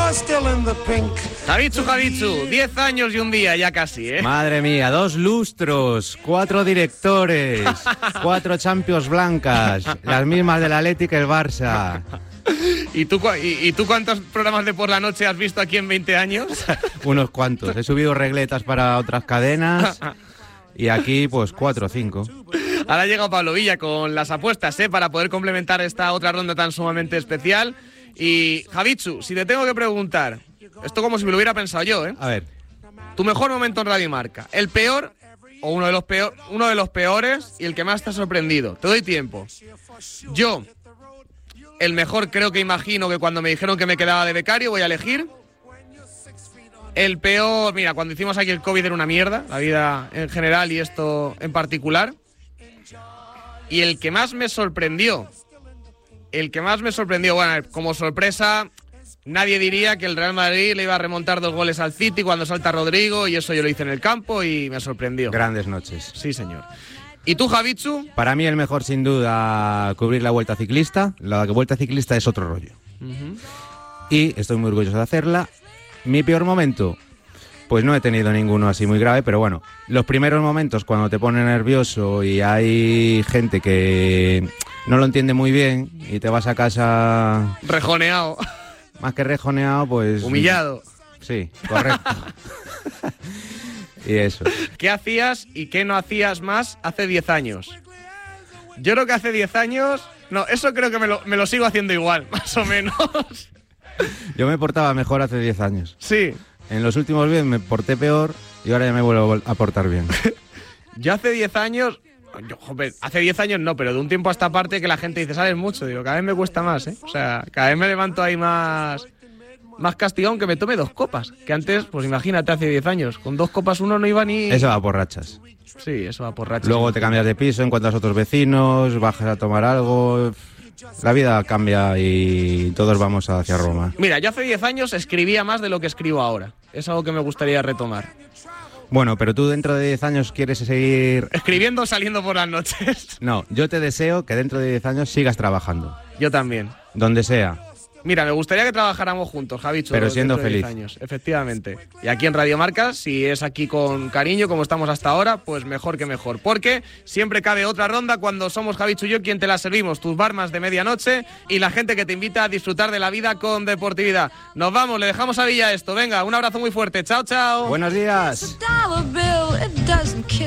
Javitsu, 10 años y un día ya casi, ¿eh? Madre mía, 2 lustros, 4 directores, 4 Champions blancas, las mismas del Athletic y el Barça. ¿Y tú cuántos programas de por la noche has visto aquí en 20 años? Unos cuantos. He subido regletas para otras cadenas y aquí pues 4 o 5. Ahora llega Pablo Villa con las apuestas, para poder complementar esta otra ronda tan sumamente especial. Y Javitsu, si te tengo que preguntar, esto como si me lo hubiera pensado yo, A ver. Tu mejor momento en Radio Marca, el peor o uno de los peores y el que más te ha sorprendido. Te doy tiempo. Yo, el mejor creo que imagino que cuando me dijeron que me quedaba de becario voy a elegir. El peor, mira, cuando hicimos aquí el COVID era una mierda, la vida en general y esto en particular. Y el que más me sorprendió, bueno, como sorpresa, nadie diría que el Real Madrid le iba a remontar 2 goles al City cuando salta Rodrigo, y eso yo lo hice en el campo y me sorprendió. Grandes noches. Sí, señor. ¿Y tú, Javitsu? Para mí el mejor, sin duda, cubrir la Vuelta Ciclista. La Vuelta Ciclista es otro rollo. Y estoy muy orgulloso de hacerla. Mi peor momento, pues no he tenido ninguno así muy grave, pero bueno, los primeros momentos cuando te pone nervioso y hay gente que no lo entiende muy bien y te vas a casa... Rejoneado. Más que rejoneado, pues... Humillado. Sí, correcto. Y eso. ¿Qué hacías y qué no hacías más hace 10 años? Yo creo que hace 10 años... No, eso creo que me lo sigo haciendo igual, más o menos. Yo me portaba mejor hace 10 años. Sí. En los últimos 10 me porté peor y ahora ya me vuelvo a portar bien. Yo hace 10 años... hace 10 años no, pero de un tiempo a esta parte que la gente dice, sabes mucho, digo, cada vez me cuesta más, O sea, cada vez me levanto ahí más castigado aunque me tome 2 copas. Que antes, pues imagínate, hace 10 años, con 2 copas uno no iba ni... Eso va por rachas. Sí, eso va por rachas. Luego te cambias de piso, encuentras otros vecinos, bajas a tomar algo... La vida cambia y todos vamos hacia Roma. Mira, yo hace 10 años escribía más de lo que escribo ahora. Es algo que me gustaría retomar. Bueno, pero tú dentro de 10 años quieres seguir... ¿Escribiendo o saliendo por las noches? No, yo te deseo que dentro de 10 años sigas trabajando. Yo también. Donde sea. Mira, me gustaría que trabajáramos juntos, Javitsu. Pero siendo dentro de feliz. 10 años, efectivamente. Y aquí en Radio Marca, si es aquí con cariño, como estamos hasta ahora, pues mejor que mejor. Porque siempre cabe otra ronda cuando somos Javitsu y yo quien te la servimos. Tus barmas de medianoche y la gente que te invita a disfrutar de la vida con deportividad. Nos vamos, le dejamos a Villa esto. Venga, un abrazo muy fuerte. Chao, chao. Buenos días.